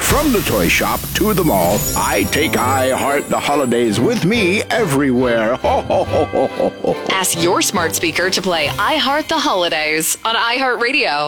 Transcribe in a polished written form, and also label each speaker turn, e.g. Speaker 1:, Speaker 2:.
Speaker 1: From the toy shop to the mall, I take I Heart the Holidays with me everywhere. Ho, ho, ho, ho, ho, ho.
Speaker 2: Ask your smart speaker to play I Heart the Holidays on iHeartRadio.